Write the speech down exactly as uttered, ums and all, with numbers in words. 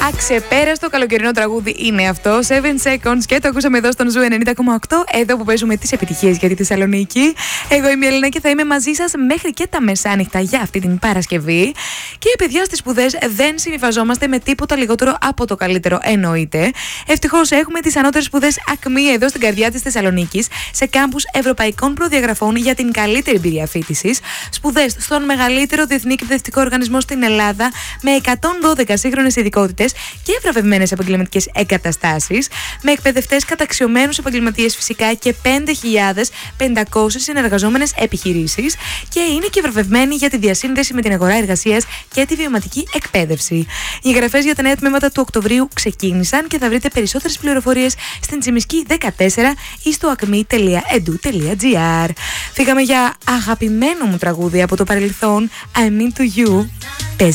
Αξεπέραστο καλοκαιρινό τραγούδι είναι αυτό. seven seconds και το ακούσαμε εδώ στον Ζου ενενήντα κόμμα οκτώ. Εδώ που παίζουμε τις επιτυχίες για τη Θεσσαλονίκη. Εγώ είμαι η Ελένα και θα είμαι μαζί σας μέχρι και τα μεσάνυχτα για αυτή την Παρασκευή. Και παιδιά, στις σπουδές δεν συμβιβαζόμαστε με τίποτα λιγότερο από το καλύτερο, εννοείται. Ευτυχώς έχουμε τις ανώτερες σπουδές ΑΚΜΗ εδώ στην καρδιά της Θεσσαλονίκης, σε κάμπους ευρωπαϊκών προδιαγραφών για την καλύτερη εμπειρία φοιτησης. Σπουδές στον μεγαλύτερο διεθνή εκπαιδευτικό οργανισμό στην Ελλάδα, με εκατόν δώδεκα σύγχρονες ειδικότητες και βραβευμένες επαγγελματικές εγκαταστάσεις, με εκπαιδευτές καταξιωμένους επαγγελματίες φυσικά και πέντε χιλιάδες πεντακόσιες συνεργαζόμενες επιχειρήσεις, και είναι και βραβευμένοι για τη διασύνδεση με την αγορά εργασίας και τη βιωματική εκπαίδευση. Οι εγγραφές για τα νέα τμήματα του Οκτωβρίου ξεκίνησαν και θα βρείτε περισσότερες πληροφορίες στην Τσιμισκή δεκατέσσερα ή στο ακμή τελεία edu τελεία gr. Φύγαμε για αγαπημένο μου τραγούδι από το παρελθόν, I Mean To You. Παίζει